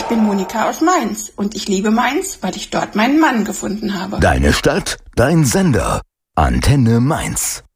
Ich bin Monika aus Mainz und ich liebe Mainz, weil ich dort meinen Mann gefunden habe. Deine Stadt, dein Sender. Antenne Mainz.